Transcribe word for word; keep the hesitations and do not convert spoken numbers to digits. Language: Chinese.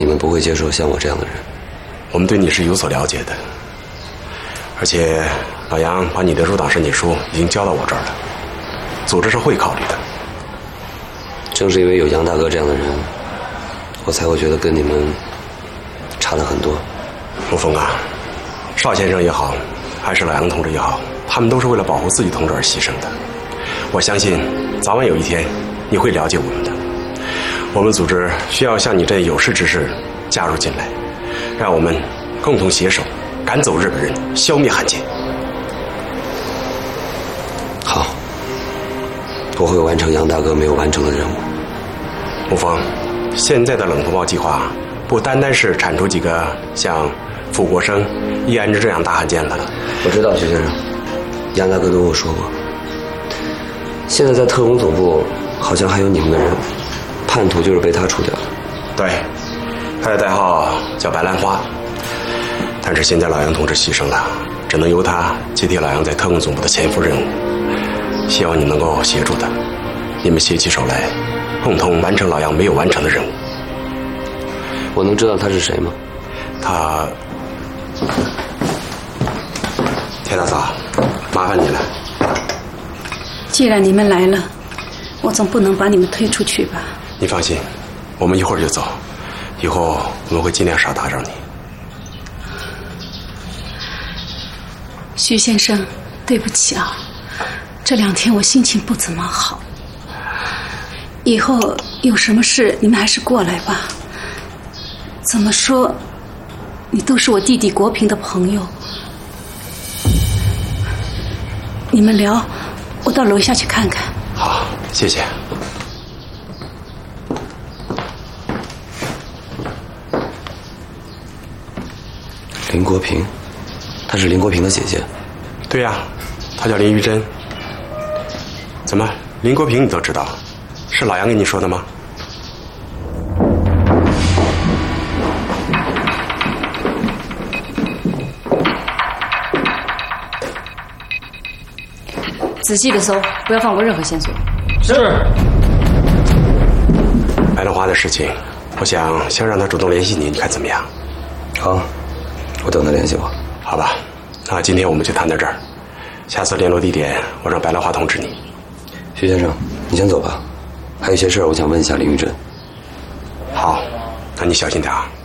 你们不会接受像我这样的人。 我们对你是有所了解的，而且老杨把你的入党申请书已经交到我这儿了，组织是会考虑的。 正是因为有杨大哥这样的人，我才会觉得跟你们差得很多。 陆峰啊，邵先生也好，还是老杨同志也好，他们都是为了保护自己同志而牺牲的。我相信早晚有一天你会了解我们的。我们组织需要像你这有识之士加入进来，让我们共同携手赶走日本人，消灭汉奸。 好，我会完成杨大哥没有完成的任务。 陆峰，现在的冷头帽计划不单单是铲除几个像傅国生、易安之这样大汉奸了。 我知道，徐先生，杨大哥跟我说过，现在在特工总部好像还有你们的人，叛徒就是被他除掉的。 对，他的代号叫白兰花，但是现在老杨同志牺牲了，只能由他接替老杨在特工总部的潜伏任务。希望你能够协助他，你们携起手来，共同完成老杨没有完成的任务。 我能知道他是谁吗？ 他，田大嫂，麻烦你了。 既然你们来了，我总不能把你们推出去吧？ 你放心，我们一会儿就走，以后我们会尽量少打扰你。 徐先生，对不起啊，这两天我心情不怎么好。以后有什么事你们还是过来吧。怎么说，你都是我弟弟国平的朋友。你们聊，我到楼下去看看。 好，谢谢。 林国平，她是林国平的姐姐。 对呀，她叫林玉珍。怎么，林国平你都知道？是老杨跟你说的吗？ 仔细的搜，不要放过任何线索。 是。 白兰花的事情，我想先让他主动联系你，你看怎么样？ 好，我等他联系我。 好吧，那今天我们就谈到这儿，下次联络地点我让白兰花通知你。 徐先生，你先走吧，还有一些事儿我想问一下林玉珍。 好，那你小心点啊。